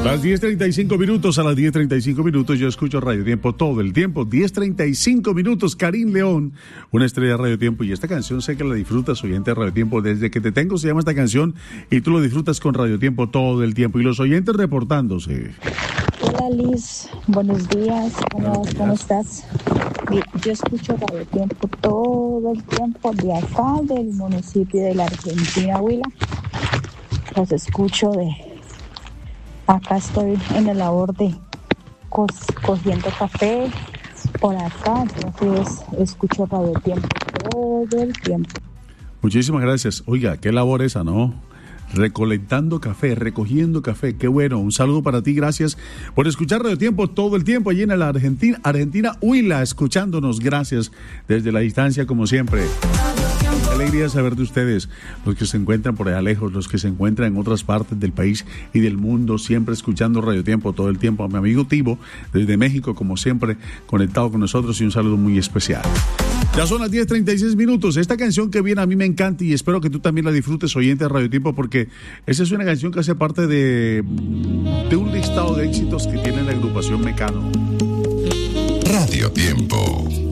Las 10:35 minutos, a las 10:35 minutos yo escucho Radio Tiempo todo el tiempo. 10:35 minutos, Karim León, una estrella de Radio Tiempo. Y esta canción sé que la disfrutas, oyente de Radio Tiempo. Desde que te tengo se llama esta canción y tú lo disfrutas con Radio Tiempo todo el tiempo. Y los oyentes reportándose. Hola Liz, buenos días, ¿cómo estás? Yo escucho Radio Tiempo todo el tiempo de acá, del municipio de la Argentina, Huila. Los escucho acá estoy en la labor de cogiendo café por acá, entonces escucho Radio Tiempo todo el tiempo. Muchísimas gracias. Oiga, qué labor esa, ¿no? Recolectando café, recogiendo café, qué bueno. Un saludo para ti, gracias por escuchar Radio Tiempo todo el tiempo allí en la Argentina, Huila, escuchándonos, gracias desde la distancia como siempre. Qué alegría saber de ustedes, los que se encuentran por allá lejos, los que se encuentran en otras partes del país y del mundo, siempre escuchando Radio Tiempo todo el tiempo. A mi amigo Tibo, desde México, como siempre, conectado con nosotros, y un saludo muy especial. Ya son las 10:36 minutos. Esta canción que viene a mí me encanta y espero que tú también la disfrutes, oyente de Radio Tiempo, porque esa es una canción que hace parte de un listado de éxitos que tiene la agrupación Mecano. Radio Tiempo.